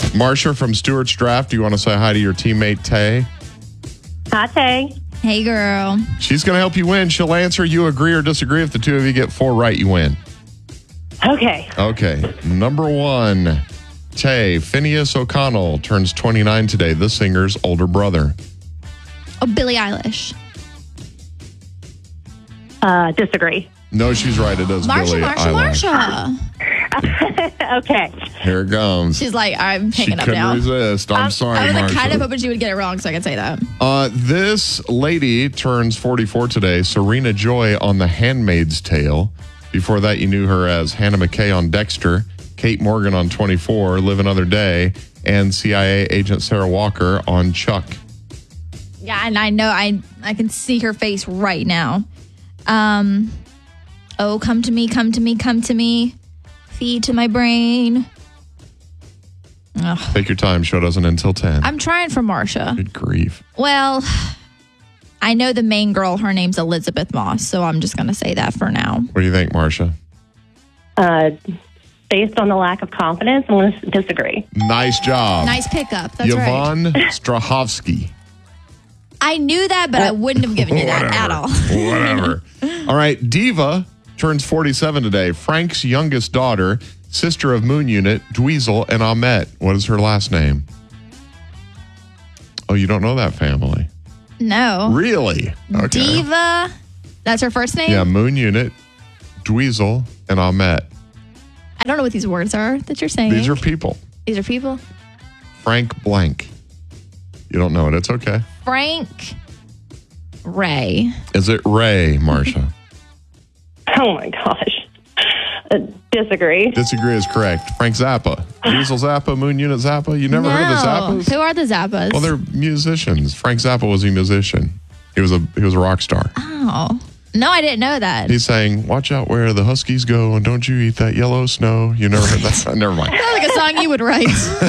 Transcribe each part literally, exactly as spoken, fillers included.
Marsha from Stewart's Draft, do you want to say hi to your teammate, Tay? Hi, Tay. Hey, girl. She's going to help you win. She'll answer. You agree or disagree. If the two of you get four right, you win. Okay. Okay. Number one, Tay. Phineas O'Connell turns twenty-nine today, the singer's older brother. Oh, Billie Eilish. Uh, disagree. No, she's right. It is Marsha, Billie Marsha, Eilish. Marsha. Okay. Here it comes. She's like, I'm She hanging up couldn't now. resist. I'm Um, sorry, I was like, Marsha. kind of hoping she would get it wrong so I could say that. Uh, this lady turns forty-four today, Serena Joy on The Handmaid's Tale. Before that, you knew her as Hannah McKay on Dexter, Kate Morgan on twenty-four, Live Another Day, and C I A agent Sarah Walker on Chuck. Yeah, and I know I I can see her face right now. Um, oh, come to me, come to me, come to me. Feed to my brain. Ugh. Take your time. Show doesn't end until ten. I'm trying for Marsha. Good grief. Well, I know the main girl, her name's Elizabeth Moss, so I'm just going to say that for now. What do you think, Marsha? Uh, based on the lack of confidence, I'm going to disagree. Nice job. Nice pickup. That's right. Yvonne Strahovski. I knew that, but I wouldn't have given you that at all. Whatever. All right. Diva turns forty-seven today. Frank's youngest daughter, sister of Moon Unit, Dweezil, and Ahmet. What is her last name? Oh, you don't know that family? No. Really? Okay. Diva. That's her first name? Yeah, Moon Unit, Dweezil, and Ahmet. I don't know what these words are that you're saying. These are people. These are people? Frank Blank. You don't know it. It's okay. Frank Ray. Is it Ray, Marsha? Oh, my gosh. Uh, disagree. Disagree is correct. Frank Zappa. Dweezil Zappa, Moon Unit Zappa. You never no. heard of the Zappas? Who are the Zappas? Well, they're musicians. Frank Zappa was a musician. He was a he was a rock star. Oh. No, I didn't know that. He's saying, "Watch out where the Huskies go, and don't you eat that yellow snow." You never heard that? Never mind. Sounds like a song you would write.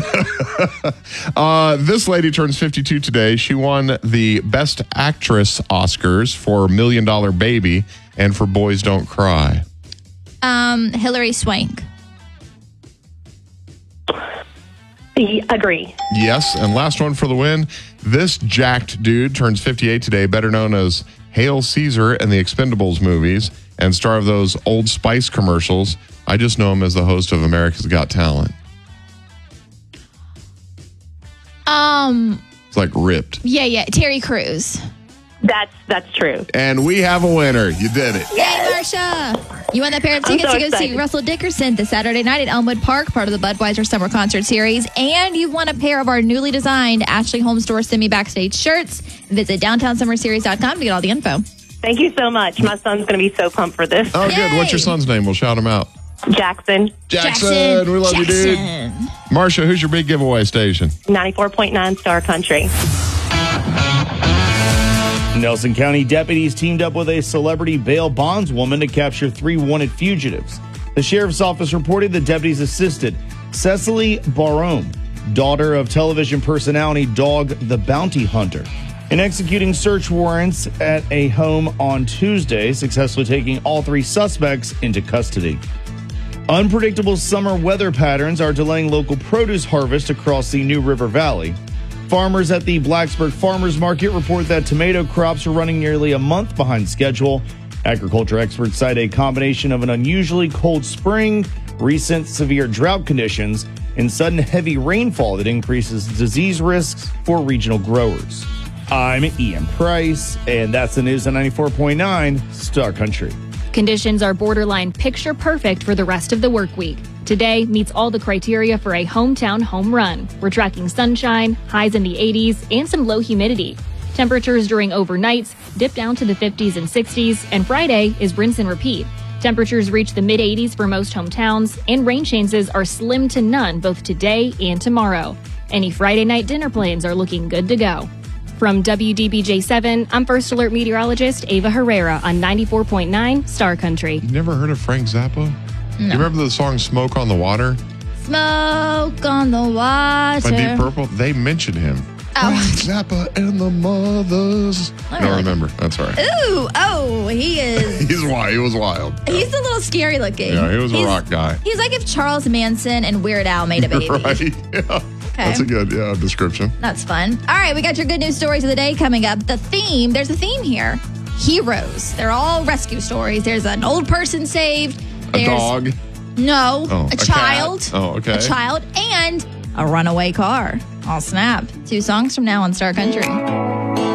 uh, this lady turns fifty-two today. She won the Best Actress Oscars for Million Dollar Baby and for Boys Don't Cry. Um, Hilary Swank. Agree. Yes, and last one for the win. This jacked dude turns fifty-eight today, better known as Hail Caesar in the Expendables movies and star of those Old Spice commercials. I just know him as the host of America's Got Talent. Um, It's like ripped. yeah, yeah, Terry Crews. That's that's true. And we have a winner. You did it. Yay, Marsha! You won that pair of tickets so to go see excited. Russell Dickerson this Saturday night at Elmwood Park, part of the Budweiser Summer Concert Series. And you won a pair of our newly designed Ashley Home Store Semi Backstage shirts. Visit downtown summer series dot com to get all the info. Thank you so much. My son's going to be so pumped for this. Oh, good. Yay. What's your son's name? We'll shout him out. Jackson, Jackson. We love you, dude. Jackson. Marsha, who's your big giveaway station? ninety-four point nine Star Country. Nelson County deputies teamed up with a celebrity bail bondswoman to capture three wanted fugitives. The sheriff's office reported the deputies assisted Cecily Barome, daughter of television personality Dog the Bounty Hunter, in executing search warrants at a home on Tuesday, successfully taking all three suspects into custody. Unpredictable summer weather patterns are delaying local produce harvest across the New River Valley. Farmers at the Blacksburg Farmers Market report that tomato crops are running nearly a month behind schedule. Agriculture experts cite a combination of an unusually cold spring, recent severe drought conditions, and sudden heavy rainfall that increases disease risks for regional growers. I'm Ian Price, and that's the news on ninety-four point nine Star Country. Conditions are borderline picture perfect for the rest of the work week. Today meets all the criteria for a hometown home run. We're tracking sunshine, highs in the eighties, and some low humidity. Temperatures during overnights dip down to the fifties and sixties, and Friday is rinse and repeat. Temperatures reach the mid eighties for most hometowns, and rain chances are slim to none both today and tomorrow. Any Friday night dinner plans are looking good to go. From W D B J seven, I'm First Alert meteorologist Ava Herrera on ninety-four point nine Star Country. You never heard of Frank Zappa? No. You remember the song Smoke on the Water Smoke on the water. by Deep Purple? They mentioned him. Oh. Frank Zappa and the Mothers. I I don't really- remember. That's all right. Ooh, oh, he is. He's wild. He was wild. He's a little scary looking. Yeah, he was a He's- rock guy. He's like if Charles Manson and Weird Al made a baby. Right? Yeah. Okay. That's a good yeah description. That's fun. All right, we got your good news stories of the day coming up. The theme, there's a theme here. Heroes. They're all rescue stories. There's an old person saved. A There's, dog. No, Oh, a, a child. cat. Oh, okay. A child and a runaway car. I'll snap. Two songs from now on Star Country.